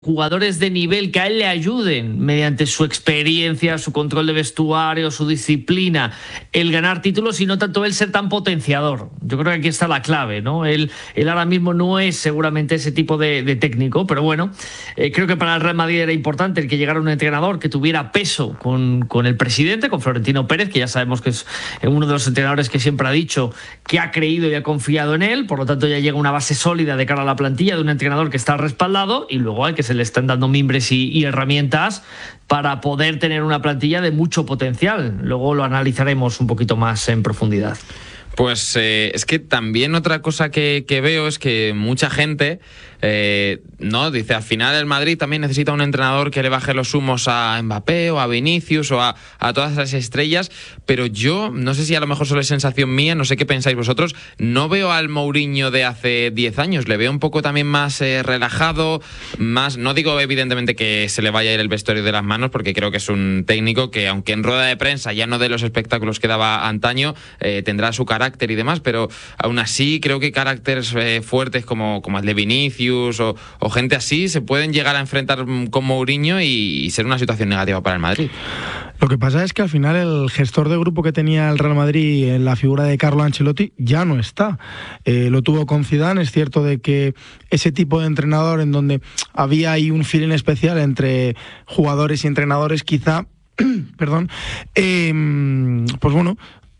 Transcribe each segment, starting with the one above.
jugadores de nivel que a él le ayuden mediante su experiencia, su control de vestuario, su disciplina, el ganar títulos y no tanto él ser tan potenciador. Yo creo que aquí está la clave, ¿no? Él ahora mismo no es seguramente ese tipo de técnico, pero bueno, creo que para el Real Madrid era importante el que llegara un entrenador que tuviera peso con el presidente, con Florentino Pérez, que ya sabemos que es uno de los entrenadores que siempre ha dicho que ha creído y ha confiado en él, por lo tanto ya llega una base sólida de cara a la plantilla de un entrenador que está respaldado, y luego hay que se le están dando mimbres y herramientas para poder tener una plantilla de mucho potencial. Luego lo analizaremos un poquito más en profundidad. Pues es que también otra cosa que veo es que mucha gente no dice, al final el Madrid también necesita un entrenador que le baje los humos a Mbappé o a Vinicius o a todas las estrellas, pero yo no sé si a lo mejor solo es sensación mía, no sé qué pensáis vosotros, no veo al Mourinho de hace 10 años, le veo un poco también más relajado, más, no digo evidentemente que se le vaya a ir el vestuario de las manos, porque creo que es un técnico que aunque en rueda de prensa ya no dé los espectáculos que daba antaño, tendrá su carácter y demás, pero aún así creo que caracteres fuertes como el de Vinicius o gente así se pueden llegar a enfrentar con Mourinho y ser una situación negativa para el Madrid. Lo que pasa es que al final el gestor de grupo que tenía el Real Madrid en la figura de Carlo Ancelotti ya no está. Lo tuvo con Zidane, es cierto de que ese tipo de entrenador en donde había ahí un feeling especial entre jugadores y entrenadores quizá, perdón, pues bueno...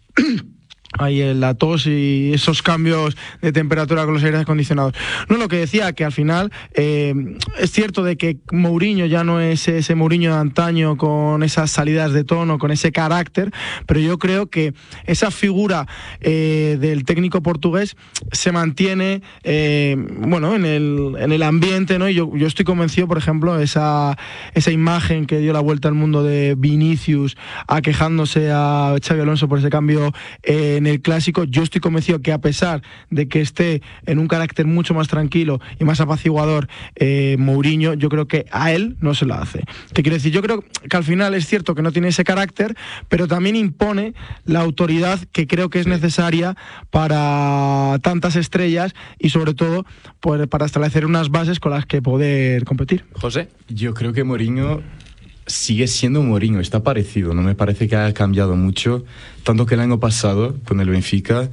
Ahí la tos y esos cambios de temperatura con los aires acondicionados. No, lo que decía, que al final es cierto de que Mourinho ya no es ese Mourinho de antaño con esas salidas de tono, con ese carácter, pero yo creo que esa figura del técnico portugués se mantiene bueno, en el ambiente, ¿no? Y yo estoy convencido, por ejemplo, esa imagen que dio la vuelta al mundo de Vinicius aquejándose a Xabi Alonso por ese cambio en el Clásico. Yo estoy convencido que a pesar de que esté en un carácter mucho más tranquilo y más apaciguador Mourinho, yo creo que a él no se lo hace. ¿Qué quiero decir? Yo creo que al final es cierto que no tiene ese carácter, pero también impone la autoridad que creo que es necesaria para tantas estrellas y sobre todo para establecer unas bases con las que poder competir. José. Yo creo que Mourinho sigue siendo Mourinho, está parecido, no me parece que haya cambiado mucho, tanto que el año pasado con el Benfica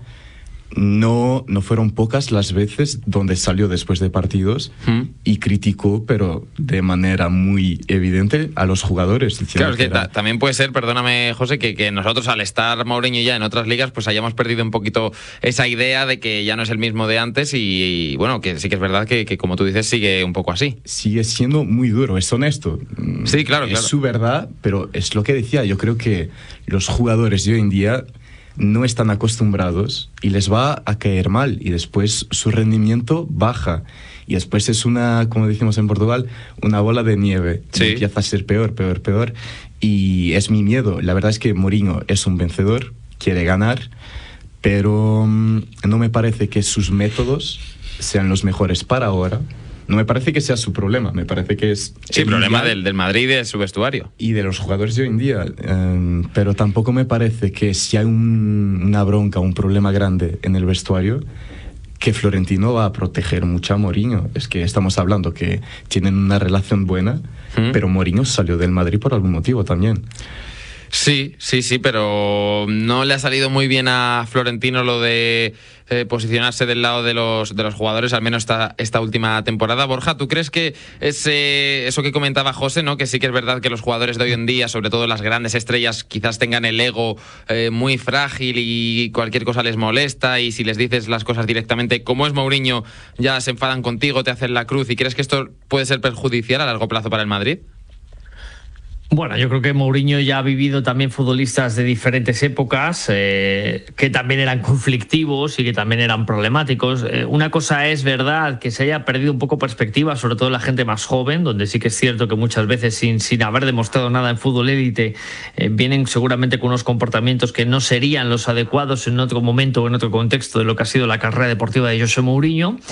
no fueron pocas las veces donde salió después de partidos y criticó, pero de manera muy evidente, a los jugadores. Claro, es que también puede ser, perdóname José, que nosotros al estar Mourinho ya en otras ligas pues hayamos perdido un poquito esa idea de que ya no es el mismo de antes y bueno, que sí que es verdad que como tú dices sigue un poco así. Sigue siendo muy duro, es honesto. Sí, claro. Es su verdad, pero es lo que decía, yo creo que los jugadores de hoy en día no están acostumbrados y les va a caer mal y después su rendimiento baja y después es una, como decimos en Portugal, una bola de nieve. Sí. Empieza a ser peor y es mi miedo. La verdad es que Mourinho es un vencedor, quiere ganar, pero no me parece que sus métodos sean los mejores para ahora. No me parece que sea su problema, me parece que es... Sí, el problema del Madrid y de su vestuario. Y de los jugadores de hoy en día. Pero tampoco me parece que si hay una bronca, un problema grande en el vestuario, que Florentino va a proteger mucho a Mourinho. Es que estamos hablando que tienen una relación buena, pero Mourinho salió del Madrid por algún motivo también. Sí, pero no le ha salido muy bien a Florentino lo de posicionarse del lado de los jugadores, al menos esta última temporada. Borja, ¿tú crees que eso que comentaba José, ¿no? Que sí que es verdad que los jugadores de hoy en día, sobre todo las grandes estrellas, quizás tengan el ego muy frágil y cualquier cosa les molesta y si les dices las cosas directamente, como es Mourinho, ya se enfadan contigo, te hacen la cruz? ¿Y crees que esto puede ser perjudicial a largo plazo para el Madrid? Bueno, yo creo que Mourinho ya ha vivido también futbolistas de diferentes épocas que también eran conflictivos y que también eran problemáticos. Una cosa es verdad que se haya perdido un poco perspectiva, sobre todo la gente más joven, donde sí que es cierto que muchas veces sin haber demostrado nada en fútbol élite vienen seguramente con unos comportamientos que no serían los adecuados en otro momento o en otro contexto de lo que ha sido la carrera deportiva de José Mourinho.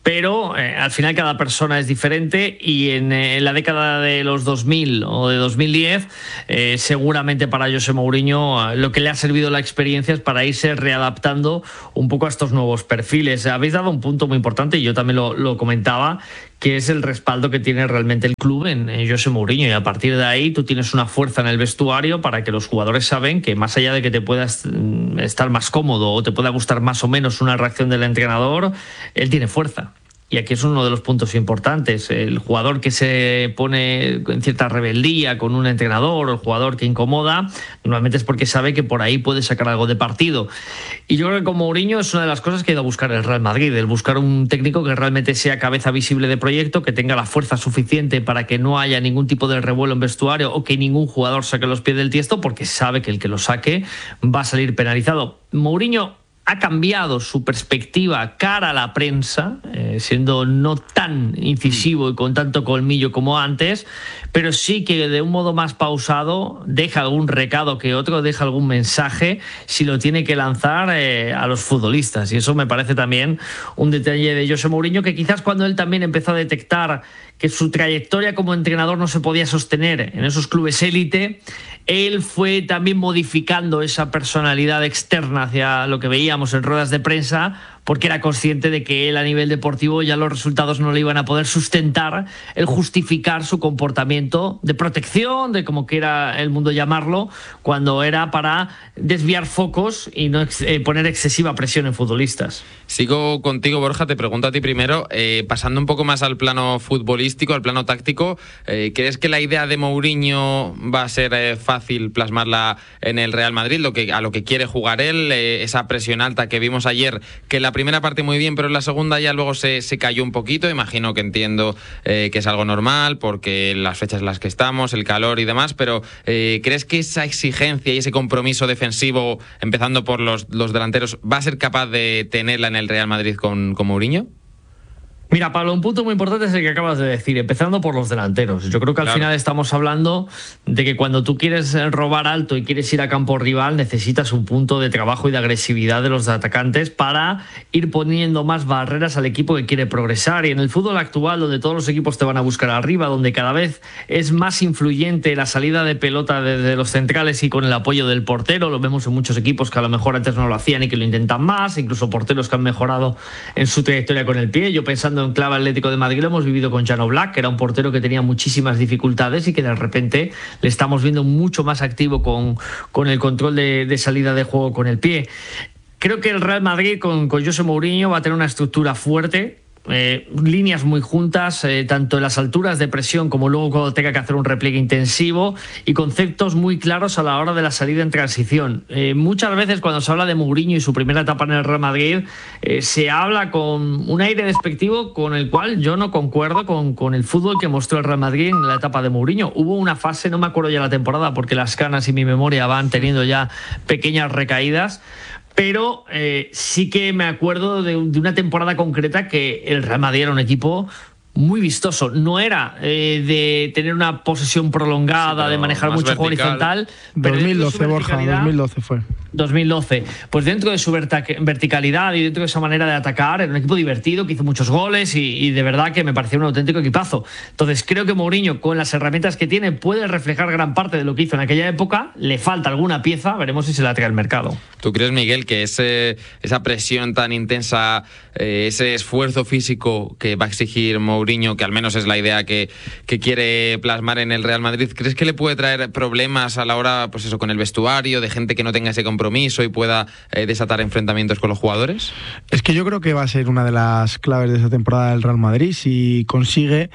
pero al final cada persona es diferente y en la década de los 2000 o de 2010 seguramente para José Mourinho lo que le ha servido la experiencia es para irse readaptando un poco a estos nuevos perfiles. Habéis dado un punto muy importante y yo también lo comentaba, que es el respaldo que tiene realmente el club en José Mourinho, y a partir de ahí tú tienes una fuerza en el vestuario para que los jugadores saben que más allá de que te puedas estar más cómodo o te pueda gustar más o menos una reacción del entrenador, él tiene fuerza. Y aquí es uno de los puntos importantes. El jugador que se pone en cierta rebeldía con un entrenador, o el jugador que incomoda, normalmente es porque sabe que por ahí puede sacar algo de partido. Y yo creo que con Mourinho es una de las cosas que ha ido a buscar el Real Madrid, el buscar un técnico que realmente sea cabeza visible de proyecto, que tenga la fuerza suficiente para que no haya ningún tipo de revuelo en vestuario o que ningún jugador saque los pies del tiesto, porque sabe que el que lo saque va a salir penalizado. Mourinho ha cambiado su perspectiva cara a la prensa, siendo no tan incisivo y con tanto colmillo como antes, pero sí que de un modo más pausado deja algún recado que otro, deja algún mensaje si lo tiene que lanzar a los futbolistas. Y eso me parece también un detalle de José Mourinho, que quizás cuando él también empezó a detectar que su trayectoria como entrenador no se podía sostener en esos clubes élite, él fue también modificando esa personalidad externa hacia lo que veíamos en ruedas de prensa, porque era consciente de que él a nivel deportivo ya los resultados no le iban a poder sustentar el justificar su comportamiento de protección, de como quiera el mundo llamarlo, cuando era para desviar focos y no poner excesiva presión en futbolistas. Sigo contigo, Borja, te pregunto a ti primero, pasando un poco más al plano futbolístico, al plano táctico, ¿crees que la idea de Mourinho va a ser fácil plasmarla en el Real Madrid, a lo que quiere jugar él, esa presión alta que vimos ayer, que la primera parte muy bien, pero en la segunda ya luego se cayó un poquito? Imagino que entiendo que es algo normal, porque las fechas en las que estamos, el calor y demás, pero ¿crees que esa exigencia y ese compromiso defensivo, empezando por los delanteros, va a ser capaz de tenerla en el Real Madrid con Mourinho? Mira, Pablo, un punto muy importante es el que acabas de decir, empezando por los delanteros. Yo creo que al final estamos hablando de que cuando tú quieres robar alto y quieres ir a campo rival, necesitas un punto de trabajo y de agresividad de los atacantes para ir poniendo más barreras al equipo que quiere progresar. Y en el fútbol actual, donde todos los equipos te van a buscar arriba, donde cada vez es más influyente la salida de pelota desde los centrales y con el apoyo del portero, lo vemos en muchos equipos que a lo mejor antes no lo hacían y que lo intentan más, incluso porteros que han mejorado en su trayectoria con el pie. Yo pensando en clave Atlético de Madrid, lo hemos vivido con Jan Oblak, que era un portero que tenía muchísimas dificultades y que de repente le estamos viendo mucho más activo con el control de salida de juego con el pie. Creo que el Real Madrid con José Mourinho va a tener una estructura fuerte, líneas muy juntas, tanto en las alturas de presión como luego cuando tenga que hacer un repliegue intensivo, y conceptos muy claros a la hora de la salida en transición. Muchas veces cuando se habla de Mourinho y su primera etapa en el Real Madrid, se habla con un aire despectivo con el cual yo no concuerdo con el fútbol que mostró el Real Madrid en la etapa de Mourinho. Hubo una fase, no me acuerdo ya la temporada porque las canas y mi memoria van teniendo ya pequeñas recaídas, pero sí que me acuerdo de una temporada concreta que el Real Madrid era un equipo muy vistoso. No era de tener una posesión prolongada, de manejar mucho juego horizontal. 2012, Borja, 2012 fue. 2012. Pues dentro de su verticalidad y dentro de esa manera de atacar, era un equipo divertido, que hizo muchos goles y de verdad que me pareció un auténtico equipazo. Entonces creo que Mourinho, con las herramientas que tiene, puede reflejar gran parte de lo que hizo en aquella época. Le falta alguna pieza, veremos si se la trae al mercado. ¿Tú crees, Miguel, que esa presión tan intensa, ese esfuerzo físico que va a exigir Mourinho, que al menos es la idea que quiere plasmar en el Real Madrid, crees que le puede traer problemas a la hora, pues eso, con el vestuario, de gente que no tenga ese compromiso y pueda desatar enfrentamientos con los jugadores? Es que yo creo que va a ser una de las claves de esta temporada del Real Madrid, si consigue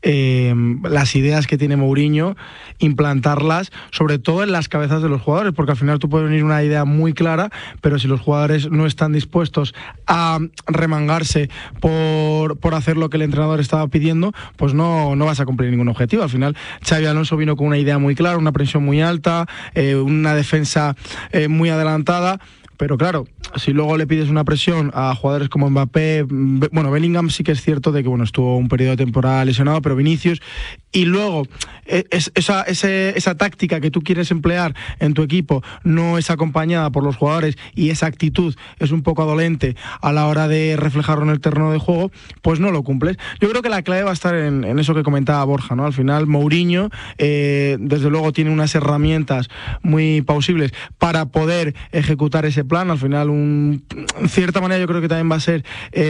las ideas que tiene Mourinho, implantarlas sobre todo en las cabezas de los jugadores, porque al final tú puedes venir una idea muy clara, pero si los jugadores no están dispuestos a remangarse por hacer lo que el entrenador estaba pidiendo, pues no vas a cumplir ningún objetivo. Al final Xabi Alonso vino con una idea muy clara, una presión muy alta, una defensa muy adelantada. Pero claro, si luego le pides una presión a jugadores como Mbappé, bueno, Bellingham sí que es cierto de que estuvo un periodo de temporada lesionado, pero Vinicius y luego esa táctica que tú quieres emplear en tu equipo no es acompañada por los jugadores y esa actitud es un poco adolente a la hora de reflejarlo en el terreno de juego, pues no lo cumples. Yo creo que la clave va a estar en eso que comentaba Borja, ¿no? Al final Mourinho desde luego tiene unas herramientas muy plausibles para poder ejecutar ese plan. Al final en cierta manera yo creo que también va a ser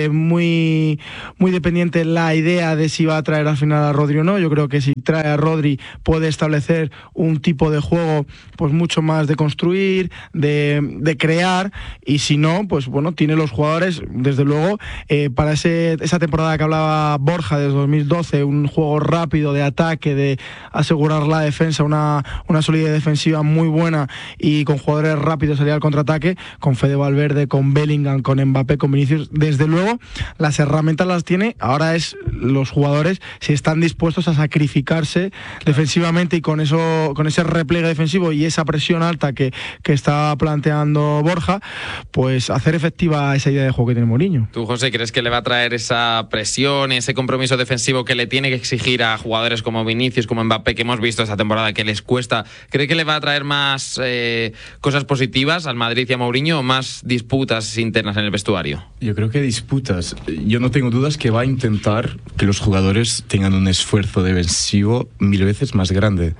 muy, muy dependiente la idea de si va a traer al final a Rodri o no. Yo creo que si trae a Rodri puede establecer un tipo de juego pues mucho más de construir, de crear, y si no, pues bueno, tiene los jugadores desde luego para esa temporada que hablaba Borja desde 2012, un juego rápido de ataque, de asegurar la defensa, una solidez defensiva muy buena y con jugadores rápidos salir al contraataque, con Fede Valverde, con Bellingham, con Mbappé, con Vinicius. Desde luego las herramientas las tiene, ahora es los jugadores si están dispuestos a sacrificarse defensivamente y con ese repliegue defensivo y esa presión alta que está planteando Borja, pues hacer efectiva esa idea de juego que tiene Mourinho. ¿Tú, José, crees que le va a traer esa presión, ese compromiso defensivo que le tiene que exigir a jugadores como Vinicius, como Mbappé, que hemos visto esta temporada que les cuesta? ¿Cree que le va a traer más cosas positivas al Madrid y a Mourinho o más disputas internas en el vestuario? Yo creo que disputas. Yo no tengo dudas que va a intentar que los jugadores tengan un esfuerzo defensivo 1000 veces más grande.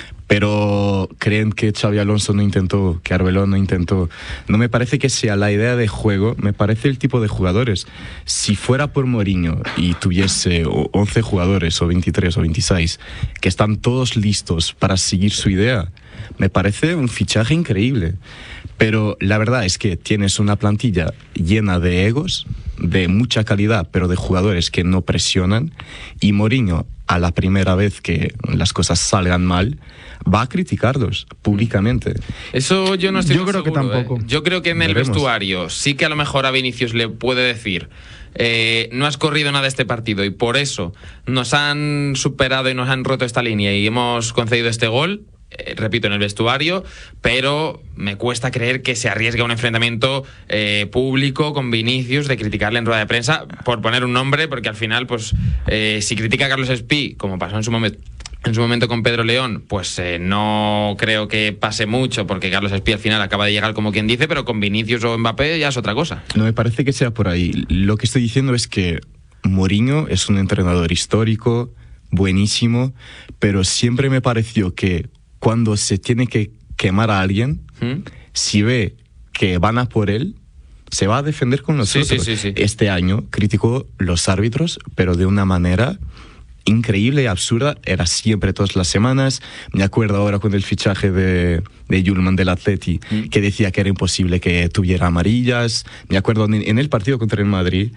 Pero creen que Xabi Alonso no intentó, que Arbeloa no intentó. No me parece que sea la idea de juego, me parece el tipo de jugadores. Si fuera por Mourinho y tuviese 11 jugadores o 23 o 26 que están todos listos para seguir su idea, me parece un fichaje increíble. Pero la verdad es que tienes una plantilla llena de egos, de mucha calidad, pero de jugadores que no presionan, y Mourinho, a la primera vez que las cosas salgan mal, va a criticarlos públicamente. Eso yo no estoy seguro, que tampoco. Yo creo que en el Veremos. vestuario sí que a lo mejor a Vinicius le puede decir no has corrido nada este partido y por eso nos han superado y nos han roto esta línea y hemos concedido este gol. Repito, en el vestuario, pero me cuesta creer que se arriesgue a un enfrentamiento público con Vinicius, de criticarle en rueda de prensa, por poner un nombre, porque al final, pues, si critica a Carlos Espí, como pasó en su momento con Pedro León, pues no creo que pase mucho, porque Carlos Espí al final acaba de llegar como quien dice, pero con Vinicius o Mbappé ya es otra cosa. No me parece que sea por ahí. Lo que estoy diciendo es que Mourinho es un entrenador histórico, buenísimo, pero siempre me pareció que cuando se tiene que quemar a alguien, si ve que van a por él, se va a defender con nosotros. Sí. Este año criticó los árbitros, pero de una manera increíble y absurda. Era siempre todas las semanas. Me acuerdo ahora con el fichaje de Yulman del Atleti, que decía que era imposible que tuviera amarillas. Me acuerdo en el partido contra el Madrid,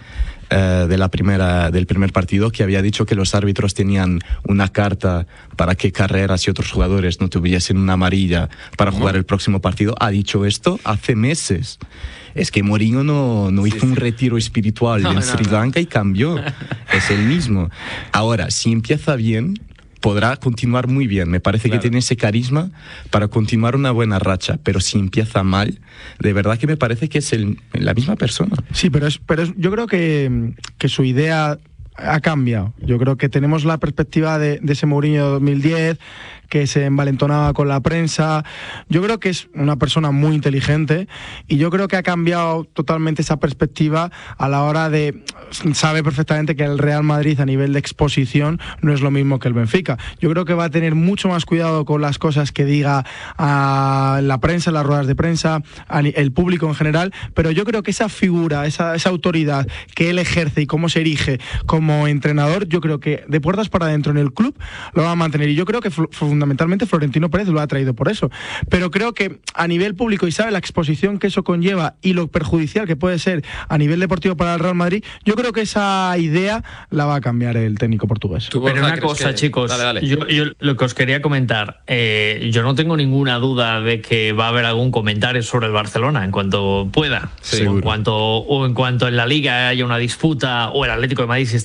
del primer partido, que había dicho que los árbitros tenían una carta para que Carreras y otros jugadores no tuviesen una amarilla para jugar el próximo partido. Ha dicho esto hace meses. Es que Mourinho no hizo un retiro espiritual en Sri Lanka y cambió. Es el mismo. Ahora, si empieza bien, podrá continuar muy bien. Me parece que tiene ese carisma para continuar una buena racha, pero si empieza mal, de verdad que me parece que es la misma persona. Sí, pero yo creo que su idea ha cambiado. Yo creo que tenemos la perspectiva de ese Mourinho de 2010, que se envalentonaba con la prensa. Yo creo que es una persona muy inteligente y yo creo que ha cambiado totalmente esa perspectiva a la hora de... Sabe perfectamente que el Real Madrid a nivel de exposición no es lo mismo que el Benfica. Yo creo que va a tener mucho más cuidado con las cosas que diga a la prensa, las ruedas de prensa, el público en general, pero yo creo que esa figura, esa autoridad que él ejerce y cómo se erige como entrenador, yo creo que de puertas para adentro en el club lo va a mantener, y yo creo que fundamentalmente Florentino Pérez lo ha traído por eso, pero creo que a nivel público, y sabe la exposición que eso conlleva y lo perjudicial que puede ser a nivel deportivo para el Real Madrid, yo creo que esa idea la va a cambiar el técnico portugués. ¿Tú, Pero Borja, una cosa, chicos, dale. Yo lo que os quería comentar, yo no tengo ninguna duda de que va a haber algún comentario sobre el Barcelona en cuanto pueda, Sí, o en cuanto en la Liga haya una disputa, o el Atlético de Madrid si está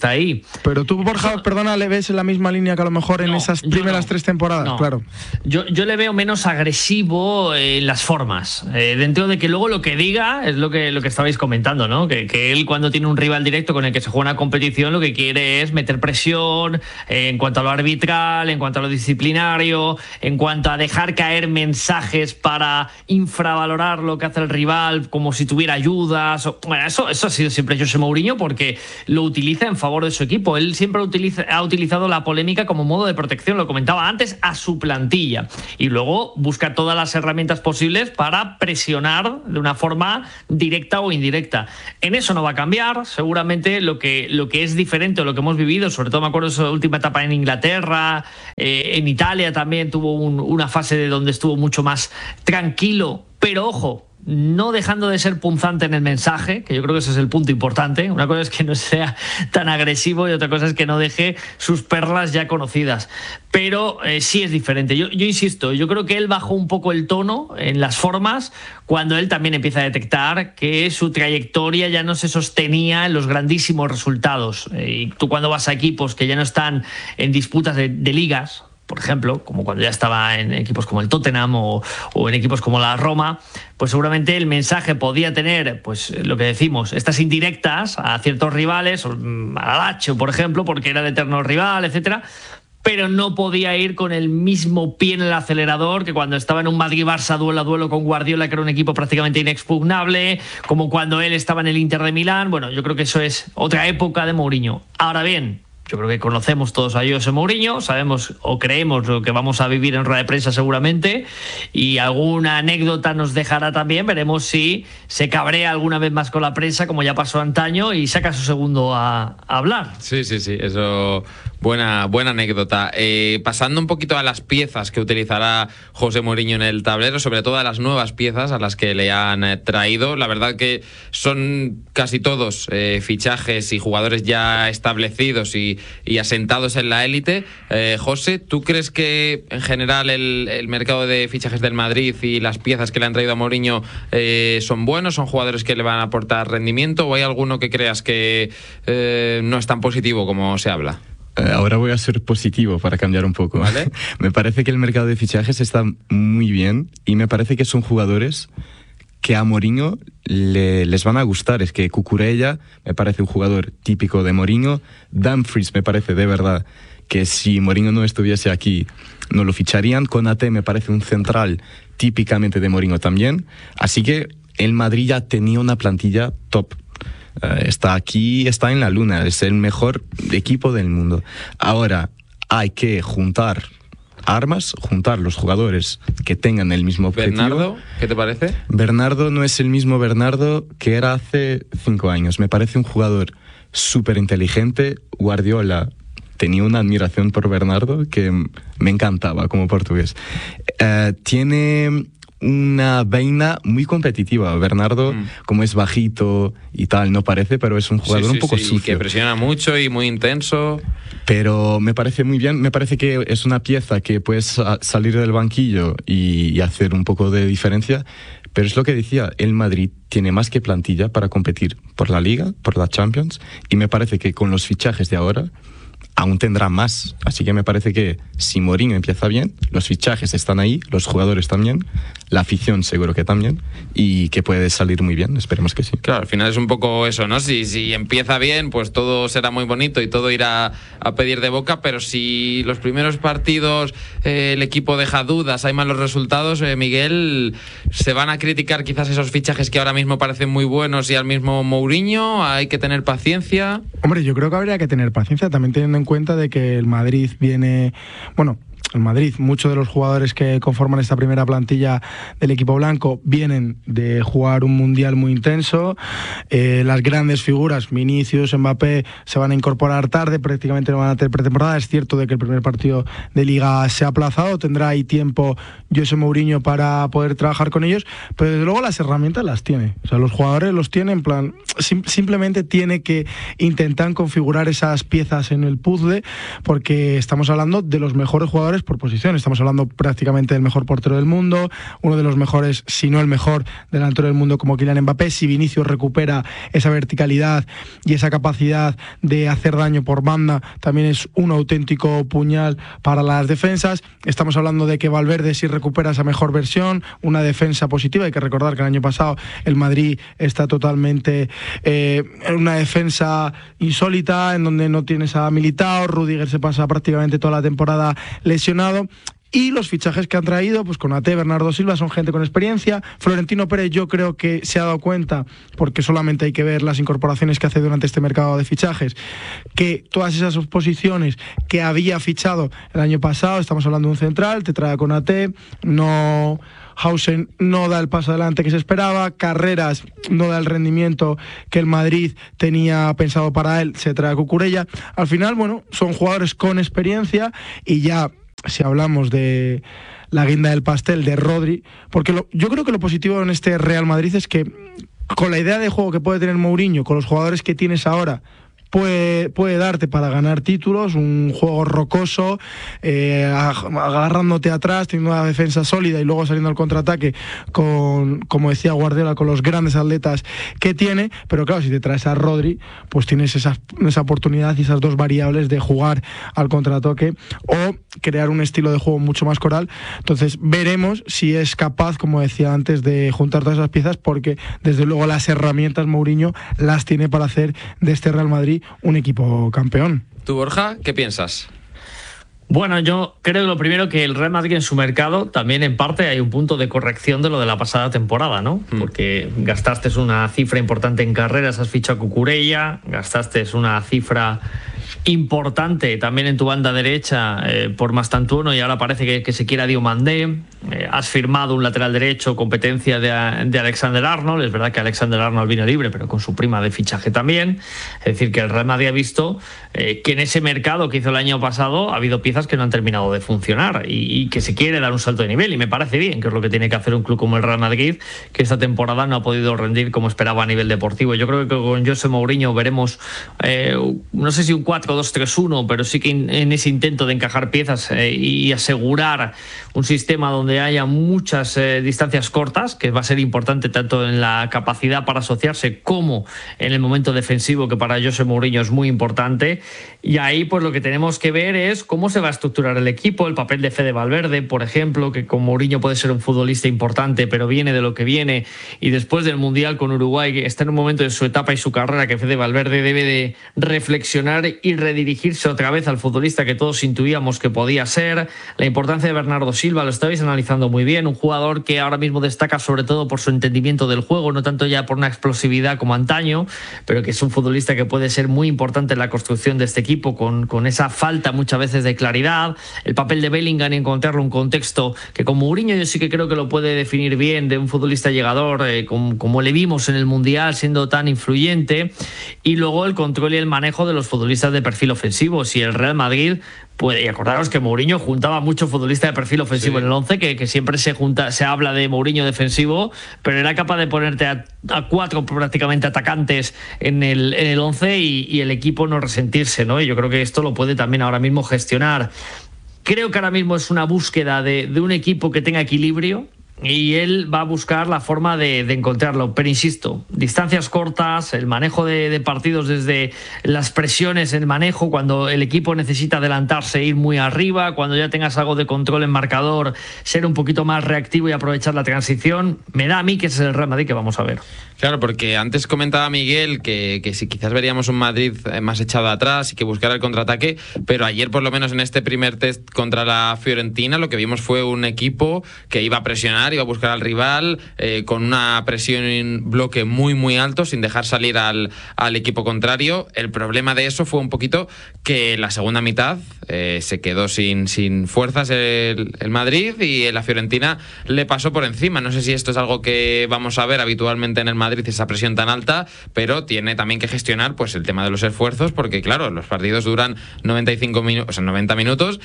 está ahí. Pero tú, Borja, perdona, ¿le ves en la misma línea que a lo mejor en esas primeras 3 temporadas? No. Claro. Yo le veo menos agresivo en las formas, dentro de que luego lo que diga es lo que estabais comentando, ¿no? Que él, cuando tiene un rival directo con el que se juega una competición, lo que quiere es meter presión en cuanto a lo arbitral, en cuanto a lo disciplinario, en cuanto a dejar caer mensajes para infravalorar lo que hace el rival, como si tuviera ayudas. Bueno, eso ha sido siempre José Mourinho, porque lo utiliza en favor de su equipo. Él siempre ha utilizado la polémica como modo de protección, lo comentaba antes, a su plantilla, y luego busca todas las herramientas posibles para presionar de una forma directa o indirecta. En eso no va a cambiar. Seguramente lo que es diferente, o lo que hemos vivido, sobre todo me acuerdo de su última etapa en Inglaterra, en Italia también tuvo una fase de donde estuvo mucho más tranquilo, pero ojo, no dejando de ser punzante en el mensaje, que yo creo que ese es el punto importante. Una cosa es que no sea tan agresivo y otra cosa es que no deje sus perlas ya conocidas. Pero sí es diferente. Yo insisto, yo creo que él bajó un poco el tono en las formas cuando él también empieza a detectar que su trayectoria ya no se sostenía en los grandísimos resultados. Y tú, cuando vas a equipos que ya no están en disputas de ligas, por ejemplo, como cuando ya estaba en equipos como el Tottenham o en equipos como la Roma, pues seguramente el mensaje podía tener, pues lo que decimos, estas indirectas a ciertos rivales, a Lazio, por ejemplo, porque era el eterno rival, etcétera, pero no podía ir con el mismo pie en el acelerador que cuando estaba en un Madrid-Barça duelo a duelo con Guardiola, que era un equipo prácticamente inexpugnable, como cuando él estaba en el Inter de Milán. Bueno, yo creo que eso es otra época de Mourinho. Ahora bien, yo creo que conocemos todos a José Mourinho, sabemos o creemos lo que vamos a vivir en rueda de prensa seguramente, y alguna anécdota nos dejará también. Veremos si se cabrea alguna vez más con la prensa, como ya pasó antaño, y saca su segundo a hablar. Sí, eso, buena anécdota. Pasando un poquito a las piezas que utilizará José Mourinho en el tablero, sobre todo a las nuevas piezas a las que le han traído. La verdad que son casi todos fichajes y jugadores ya establecidos y asentados en la élite. José, ¿tú crees que en general el mercado de fichajes del Madrid y las piezas que le han traído a Mourinho son buenos, son jugadores que le van a aportar rendimiento, o hay alguno que creas que no es tan positivo como se habla? Ahora voy a ser positivo para cambiar un poco. ¿Vale? Me parece que el mercado de fichajes está muy bien, y me parece que son jugadores que a Mourinho les van a gustar. Es que Cucurella me parece un jugador típico de Mourinho. Dumfries me parece de verdad que si Mourinho no estuviese aquí no lo ficharían. Konaté me parece un central típicamente de Mourinho también. Así que el Madrid ya tenía una plantilla top. Está aquí, está en la luna, es el mejor equipo del mundo. Ahora hay que juntar armas, juntar los jugadores que tengan el mismo objetivo. Bernardo, ¿qué te parece? Bernardo no es el mismo Bernardo que era hace 5 años. Me parece un jugador súper inteligente. Guardiola tenía una admiración por Bernardo que me encantaba como portugués. Tiene una vaina muy competitiva. Bernardo, como es bajito y tal, no parece, pero es un jugador un poco sucio. Y que presiona mucho y muy intenso. Pero me parece muy bien. Me parece que es una pieza que puedes salir del banquillo y hacer un poco de diferencia. Pero es lo que decía, el Madrid tiene más que plantilla para competir por la Liga, por la Champions, y me parece que con los fichajes de ahora aún tendrá más. Así que me parece que si Mourinho empieza bien, los fichajes están ahí, los jugadores también, la afición seguro que también, y que puede salir muy bien, esperemos que sí. Claro, al final es un poco eso, ¿no? Si empieza bien, pues todo será muy bonito y todo irá a pedir de boca, pero si los primeros partidos el equipo deja dudas, hay malos resultados, Miguel, ¿se van a criticar quizás esos fichajes que ahora mismo parecen muy buenos y al mismo Mourinho? ¿Hay que tener paciencia? Hombre, yo creo que habría que tener paciencia, también teniendo en cuenta de que el Madrid viene... Bueno, el Madrid, muchos de los jugadores que conforman esta primera plantilla del equipo blanco vienen de jugar un mundial muy intenso. Las grandes figuras, Vinicius, Mbappé, se van a incorporar tarde, prácticamente no van a tener pretemporada. Es cierto de que el primer partido de Liga se ha aplazado, tendrá ahí tiempo José Mourinho para poder trabajar con ellos, pero desde luego las herramientas las tiene. O sea, los jugadores los tiene en plan... Simplemente tiene que intentar configurar esas piezas en el puzzle, porque estamos hablando de los mejores jugadores por posición. Estamos hablando prácticamente del mejor portero del mundo, uno de los mejores, si no el mejor delantero del mundo como Kylian Mbappé. Si Vinicius recupera esa verticalidad y esa capacidad de hacer daño por banda, también es un auténtico puñal para las defensas. Estamos hablando de que Valverde, si recupera esa mejor versión, una defensa positiva. Hay que recordar que el año pasado el Madrid está totalmente en una defensa insólita, en donde no tienes a Militao, Rüdiger se pasa prácticamente toda la temporada lesionado. Y los fichajes que han traído, pues Konaté, Bernardo Silva, son gente con experiencia. Florentino Pérez yo creo que se ha dado cuenta, porque solamente hay que ver las incorporaciones que hace durante este mercado de fichajes, que todas esas posiciones que había fichado el año pasado, estamos hablando de un central, te trae a Konaté, Hausen no da el paso adelante que se esperaba, Carreras no da el rendimiento que el Madrid tenía pensado para él, se trae a Cucurella. Al final, bueno, son jugadores con experiencia y ya, si hablamos de la guinda del pastel de Rodri, porque yo creo que lo positivo en este Real Madrid es que con la idea de juego que puede tener Mourinho, con los jugadores que tienes ahora, puede darte para ganar títulos, un juego rocoso, agarrándote atrás, teniendo una defensa sólida y luego saliendo al contraataque como decía Guardiola, con los grandes atletas que tiene. Pero claro, si te traes a Rodri, pues tienes esa oportunidad y esas dos variables de jugar al contraataque o crear un estilo de juego mucho más coral. Entonces veremos si es capaz, como decía antes, de juntar todas esas piezas, porque desde luego las herramientas Mourinho las tiene para hacer de este Real Madrid un equipo campeón. ¿Tú, Borja, qué piensas? Bueno, yo creo que lo primero, que el Real Madrid en su mercado también en parte hay un punto de corrección de lo de la pasada temporada, ¿no? Porque gastaste una cifra importante en Carreras, has fichado a Cucurella, gastaste una cifra importante también en tu banda derecha por Mastantuono, y ahora parece que se quiere a Diomandé. Has firmado un lateral derecho, competencia de Alexander Arnold. Es verdad que Alexander Arnold vino libre, pero con su prima de fichaje también. Es decir, que el Real Madrid ha visto que en ese mercado que hizo el año pasado ha habido piezas que no han terminado de funcionar y que se quiere dar un salto de nivel, y me parece bien, que es lo que tiene que hacer un club como el Real Madrid, que esta temporada no ha podido rendir como esperaba a nivel deportivo. Yo creo que con José Mourinho veremos, no sé si un 4-2-3-1, pero sí que en ese intento de encajar piezas y asegurar un sistema donde haya muchas distancias cortas, que va a ser importante tanto en la capacidad para asociarse como en el momento defensivo, que para José Mourinho es muy importante. Y ahí pues lo que tenemos que ver es cómo se va a estructurar el equipo, el papel de Fede Valverde, por ejemplo, que con Mourinho puede ser un futbolista importante, pero viene de lo que viene, y después del Mundial con Uruguay, que está en un momento de su etapa y su carrera que Fede Valverde debe de reflexionar y redirigirse otra vez al futbolista que todos intuíamos que podía ser. La importancia de Bernardo Silva, lo estabais analizando muy bien, un jugador que ahora mismo destaca sobre todo por su entendimiento del juego, no tanto ya por una explosividad como antaño, pero que es un futbolista que puede ser muy importante en la construcción de este equipo, con esa falta muchas veces de claridad. El papel de Bellingham y encontrarle un contexto que con Mourinho yo sí que creo que lo puede definir bien, de un futbolista llegador, como le vimos en el Mundial, siendo tan influyente. Y luego el control y el manejo de los futbolistas de perfil ofensivo. Si el Real Madrid puede, y acordaros que Mourinho juntaba mucho futbolista de perfil ofensivo en el 11, que siempre se habla de Mourinho defensivo, pero era capaz de ponerte a 4 prácticamente atacantes en el 11 y el equipo no resentirse, ¿no? Y yo creo que esto lo puede también ahora mismo gestionar. Creo que ahora mismo es una búsqueda de un equipo que tenga equilibrio, y él va a buscar la forma de encontrarlo. Pero insisto, distancias cortas, el manejo de partidos desde las presiones, el manejo cuando el equipo necesita adelantarse, ir muy arriba, cuando ya tengas algo de control en marcador, ser un poquito más reactivo y aprovechar la transición. Me da a mí que ese es el Real Madrid que vamos a ver. Claro, porque antes comentaba Miguel que si quizás veríamos un Madrid más echado atrás y que buscara el contraataque, pero ayer, por lo menos en este primer test contra la Fiorentina, lo que vimos fue un equipo que iba a presionar, iba a buscar al rival, con una presión en bloque muy muy alto, sin dejar salir al equipo contrario. El problema de eso fue un poquito que la segunda mitad se quedó sin fuerzas el Madrid, y la Fiorentina le pasó por encima. No sé si esto es algo que vamos a ver habitualmente en el Madrid, esa presión tan alta, pero tiene también que gestionar pues el tema de los esfuerzos, porque claro, los partidos duran 90 minutos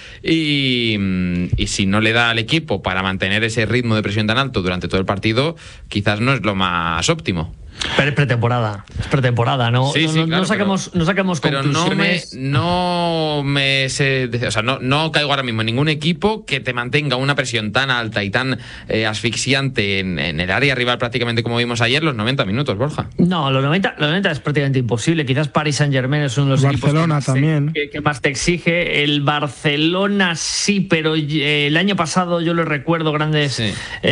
y si no le da al equipo para mantener ese ritmo de presión tan alto durante todo el partido, quizás no es lo más óptimo. Pero es pretemporada, ¿no? Sí, sí, claro, no saquemos pero conclusiones. No caigo ahora mismo en ningún equipo que te mantenga una presión tan alta y tan asfixiante en el área rival, prácticamente como vimos ayer, los 90 minutos, Borja. No, los 90 es prácticamente imposible. Quizás Paris Saint-Germain es uno de los Barcelona equipos que más te exige. El Barcelona sí, pero el año pasado yo lo recuerdo grandes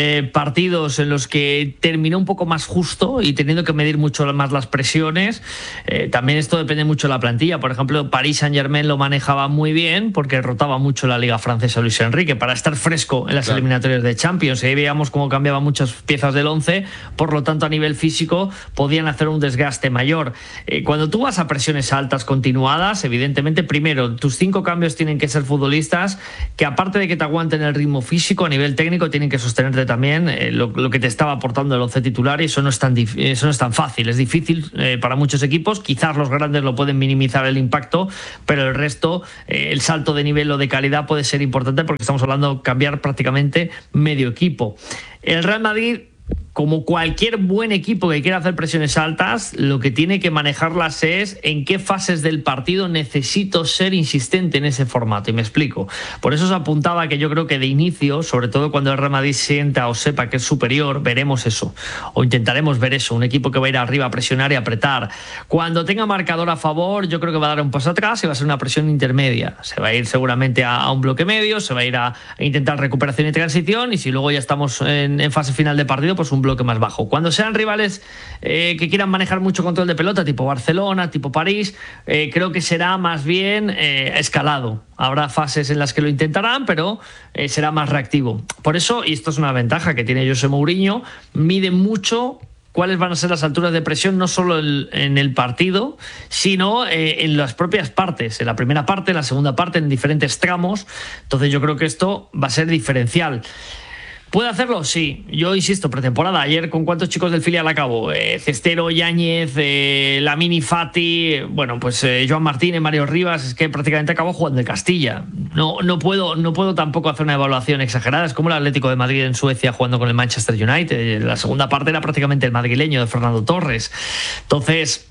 partidos en los que terminó un poco más justo y teniendo que medir mucho más las presiones. También esto depende mucho de la plantilla. Por ejemplo, Paris Saint-Germain lo manejaba muy bien porque rotaba mucho la Liga Francesa Luis Enrique para estar fresco en las eliminatorias de Champions. Ahí veíamos cómo cambiaban muchas piezas del 11, por lo tanto a nivel físico podían hacer un desgaste mayor. Cuando tú vas a presiones altas continuadas, evidentemente primero tus 5 cambios tienen que ser futbolistas que, aparte de que te aguanten el ritmo físico, a nivel técnico tienen que sostenerte también lo que te estaba aportando el 11 titular, y eso no es tan fácil. Es difícil para muchos equipos. Quizás los grandes lo pueden minimizar el impacto, pero el resto, el salto de nivel o de calidad puede ser importante, porque estamos hablando de cambiar prácticamente medio equipo. El Real Madrid, como cualquier buen equipo que quiera hacer presiones altas, lo que tiene que manejarlas es en qué fases del partido necesito ser insistente en ese formato. Y me explico. Por eso os apuntaba que yo creo que de inicio, sobre todo cuando el Real Madrid sienta o sepa que es superior, veremos eso. O intentaremos ver eso. Un equipo que va a ir arriba a presionar y apretar. Cuando tenga marcador a favor, yo creo que va a dar un paso atrás y va a ser una presión intermedia. Se va a ir seguramente a un bloque medio, se va a ir a intentar recuperación y transición, y si luego ya estamos en fase final de partido, pues un bloque más bajo. Cuando sean rivales que quieran manejar mucho control de pelota, tipo Barcelona, tipo París, creo que será más bien escalado. Habrá fases en las que lo intentarán, pero será más reactivo. Por eso, y esto es una ventaja que tiene José Mourinho, mide mucho cuáles van a ser las alturas de presión, no solo en el partido, sino en las propias partes, en la primera parte, en la segunda parte, en diferentes tramos. Entonces yo creo que esto va a ser diferencial. ¿Puede hacerlo? Sí. Yo insisto, pretemporada. Ayer, ¿con cuántos chicos del filial acabó? Cestero, Yáñez, Lamini, Fati, bueno, pues Joan Martínez, Mario Rivas. Es que prácticamente acabó jugando de Castilla. No puedo tampoco hacer una evaluación exagerada. Es como el Atlético de Madrid en Suecia jugando con el Manchester United. La segunda parte era prácticamente el madrileño de Fernando Torres. Entonces,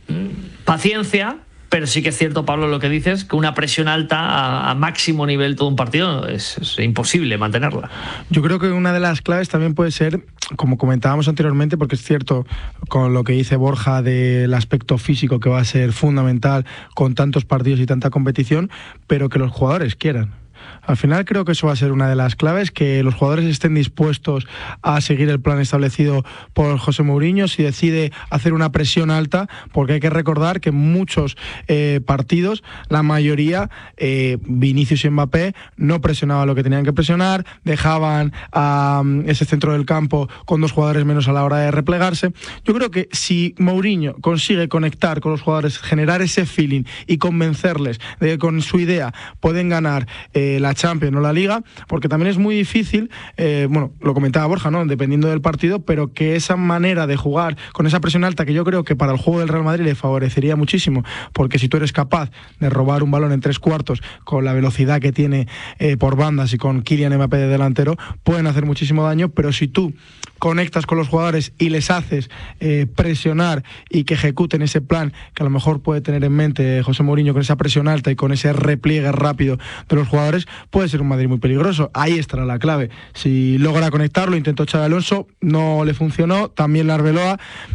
paciencia. Pero sí que es cierto, Pablo, lo que dices, que una presión alta a máximo nivel todo un partido es imposible mantenerla. Yo creo que una de las claves también puede ser, como comentábamos anteriormente, porque es cierto con lo que dice Borja del aspecto físico, que va a ser fundamental con tantos partidos y tanta competición, pero que los jugadores quieran. Al final creo que eso va a ser una de las claves, que los jugadores estén dispuestos a seguir el plan establecido por José Mourinho si decide hacer una presión alta, porque hay que recordar que en muchos partidos, la mayoría, Vinicius y Mbappé, no presionaban lo que tenían que presionar, dejaban a ese centro del campo con 2 jugadores menos a la hora de replegarse. Yo creo que si Mourinho consigue conectar con los jugadores, generar ese feeling y convencerles de que con su idea pueden ganar la Champions o la Liga, porque también es muy difícil, bueno, lo comentaba Borja, ¿no?, dependiendo del partido, pero que esa manera de jugar con esa presión alta, que yo creo que para el juego del Real Madrid le favorecería muchísimo, porque si tú eres capaz de robar un balón en 3 cuartos con la velocidad que tiene por bandas y con Kylian Mbappé de delantero, pueden hacer muchísimo daño. Pero si tú conectas con los jugadores y les haces presionar y que ejecuten ese plan que a lo mejor puede tener en mente José Mourinho, con esa presión alta y con ese repliegue rápido de los jugadores, puede ser un Madrid muy peligroso. Ahí estará la clave. Si logra conectarlo, intentó Xabi Alonso, no le funcionó, también la Arbeloa,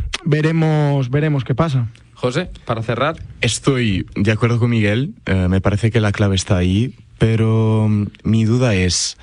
veremos qué pasa. José, para cerrar. Estoy de acuerdo con Miguel, me parece que la clave está ahí, pero mi duda es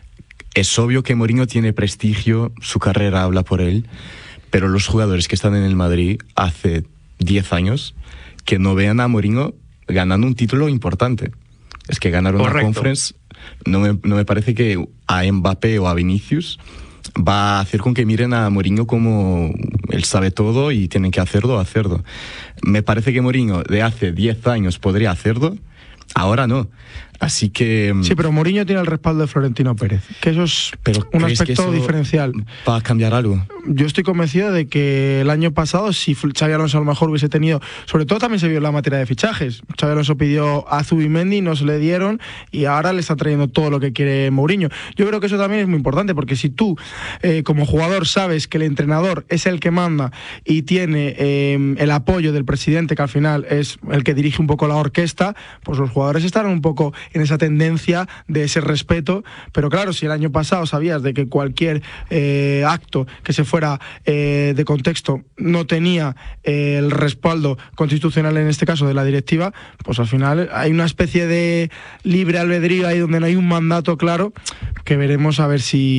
obvio que Mourinho tiene prestigio, su carrera habla por él, pero los jugadores que están en el Madrid hace 10 años, que no vean a Mourinho ganando un título importante. Es que ganar una Conference no me parece que a Mbappé o a Vinicius va a hacer con que miren a Mourinho como él sabe todo y tienen que hacerlo. Me parece que Mourinho de hace 10 años podría hacerlo, ahora no. Así que... Sí, pero Mourinho tiene el respaldo de Florentino Pérez, que eso es un aspecto diferencial. ¿Va a cambiar algo? Yo estoy convencido de que el año pasado, si Xabi Alonso a lo mejor hubiese tenido, sobre todo también se vio en la materia de fichajes. Xabi Alonso pidió a Zubimendi, no se le dieron y ahora le está trayendo todo lo que quiere Mourinho. Yo creo que eso también es muy importante, porque si tú como jugador sabes que el entrenador es el que manda y tiene el apoyo del presidente, que al final es el que dirige un poco la orquesta, pues los jugadores estarán un poco en esa tendencia de ese respeto. Pero claro, si el año pasado sabías de que cualquier acto que se fuera de contexto no tenía el respaldo constitucional, en este caso de la directiva, pues al final hay una especie de libre albedrío ahí donde no hay un mandato claro, que veremos a ver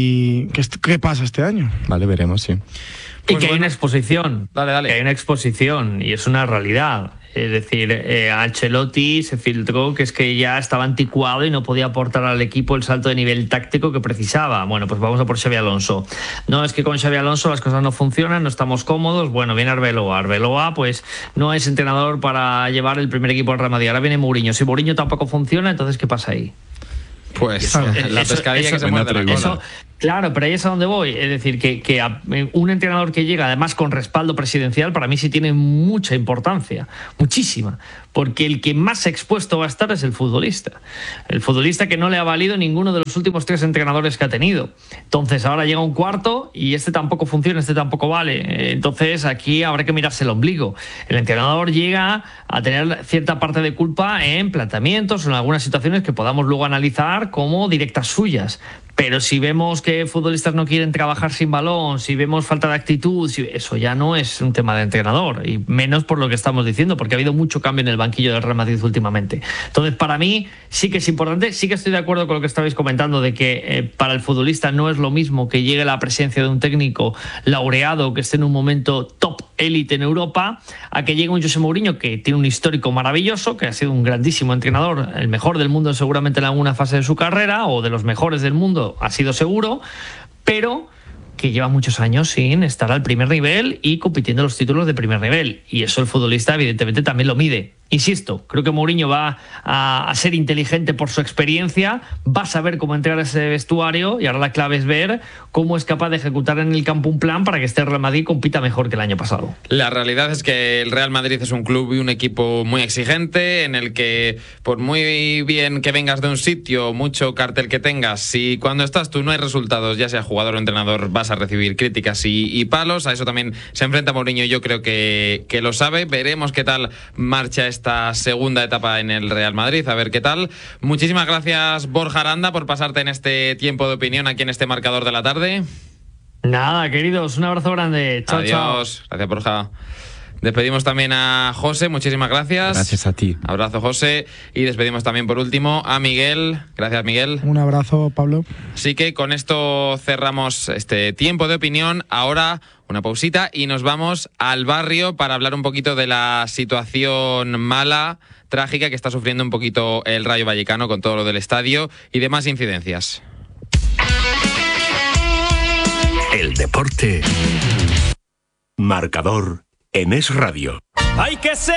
qué pasa este año. Vale, veremos, sí. Y que hay una exposición. Dale. Que hay una exposición y es una realidad. Es decir, a Ancelotti se filtró que es que ya estaba anticuado y no podía aportar al equipo el salto de nivel táctico que precisaba. Bueno, pues vamos a por Xabi Alonso. No, es que con Xabi Alonso las cosas no funcionan, no estamos cómodos. Bueno, viene Arbeloa. Arbeloa, pues no es entrenador para llevar el primer equipo al Real Madrid. Ahora viene Mourinho. Si Mourinho tampoco funciona, entonces ¿qué pasa ahí? Pues la pescadilla que se muerde la cola. Claro, pero ahí es a donde voy. Es decir, que un entrenador que llega además con respaldo presidencial, para mí sí tiene mucha importancia, muchísima, porque el que más expuesto va a estar es el futbolista. El futbolista que no le ha valido ninguno de los últimos 3 entrenadores que ha tenido. Entonces ahora llega un cuarto y este tampoco funciona, este tampoco vale. Entonces aquí habrá que mirarse el ombligo. El entrenador llega a tener cierta parte de culpa en planteamientos o en algunas situaciones que podamos luego analizar como directas suyas. Pero si vemos que futbolistas no quieren trabajar sin balón, si vemos falta de actitud, eso ya no es un tema de entrenador, y menos por lo que estamos diciendo, porque ha habido mucho cambio en el banquillo del Real Madrid últimamente. Entonces, para mí sí que es importante, sí que estoy de acuerdo con lo que estabais comentando, de que para el futbolista no es lo mismo que llegue la presencia de un técnico laureado que esté en un momento top élite en Europa, a que llegue un José Mourinho que tiene un histórico maravilloso, que ha sido un grandísimo entrenador, el mejor del mundo seguramente en alguna fase de su carrera, o de los mejores del mundo ha sido seguro, pero que lleva muchos años sin estar al primer nivel y compitiendo los títulos de primer nivel, y eso el futbolista evidentemente también lo mide. Insisto, creo que Mourinho va a ser inteligente por su experiencia, va a saber cómo entrar a ese vestuario, y ahora la clave es ver cómo es capaz de ejecutar en el campo un plan para que este Real Madrid compita mejor que el año pasado. La realidad es que el Real Madrid es un club y un equipo muy exigente, en el que por muy bien que vengas de un sitio, mucho cartel que tengas, si cuando estás tú no hay resultados, ya sea jugador o entrenador, vas a recibir críticas y palos. A eso también se enfrenta Mourinho, yo creo que lo sabe. Veremos qué tal marcha esta segunda etapa en el Real Madrid, a ver qué tal. Muchísimas gracias, Borja Aranda, por pasarte en este tiempo de opinión aquí en este marcador de la tarde. Nada, queridos, un abrazo grande. Chao, adiós. Chao. Gracias, Borja. Despedimos también a José, muchísimas gracias. Gracias a ti. Abrazo, José. Y despedimos también por último a Miguel. Gracias, Miguel. Un abrazo, Pablo. Así que con esto cerramos este tiempo de opinión. Ahora una pausita y nos vamos al barrio para hablar un poquito de la situación mala, trágica que está sufriendo un poquito el Rayo Vallecano con todo lo del estadio y demás incidencias. El deporte. Marcador en Es Radio. Hay que ser